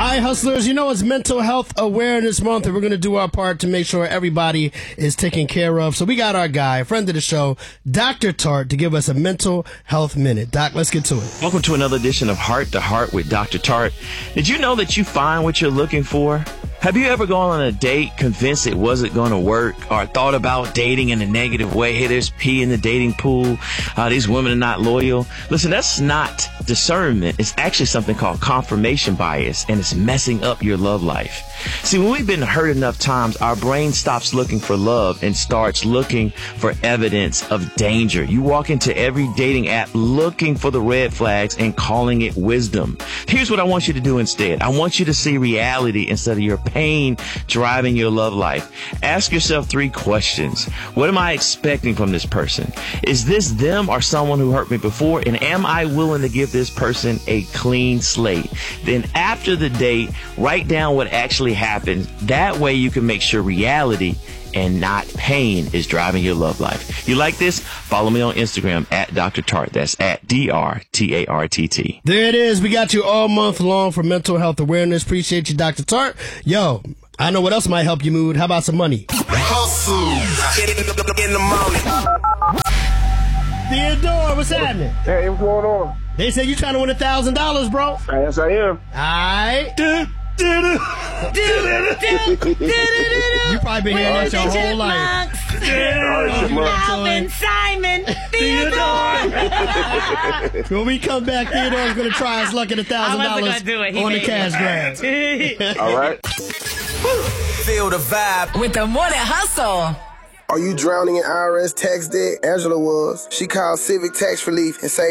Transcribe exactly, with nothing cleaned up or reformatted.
All right, hustlers, you know it's Mental Health Awareness Month, and we're going to do our part to make sure everybody is taken care of. So we got our guy, a friend of the show, Doctor Tart, to give us a mental health minute. Doc, let's get to it. Welcome to another edition of Heart to Heart with Doctor Tart. Did you know that you find what you're looking for? Have you ever gone on a date convinced it wasn't going to work, or thought about dating in a negative way? Hey, there's pee in the dating pool. Uh, these women are not loyal. Listen, that's not discernment. It's actually something called confirmation bias, and it's messing up your love life. See, when we've been hurt enough times, our brain stops looking for love and starts looking for evidence of danger. You walk into every dating app looking for the red flags and calling it wisdom. Here's what I want you to do instead. I want you to see reality instead of your pain driving your love life. Ask yourself three questions. What am I expecting from this person? Is this them or someone who hurt me before? And am I willing to give this person a clean slate? Then after the date, write down what actually happened. That way you can make sure reality and not pain is driving your love life. You like this? Follow me on Instagram at Doctor Tart. That's at D R T A R T T. There it is. We got you all month long for mental health awareness. Appreciate you, Doctor Tart. Yo, I know what else might help your mood. How about some money? Hustle in the morning. Theodore, what's happening? Hey, what's going on? They said you trying to win a thousand dollars, bro. Yes, I am. Alright. You probably been hearing that your whole life. Alvin, Simon, Theodore. When we come back, Theodore's going to try his luck at a thousand dollars on the cash grab. All right. Feel the vibe With the Morning Hustle. Are you drowning in I R S tax debt? Angela was. She called Civic Tax Relief and saved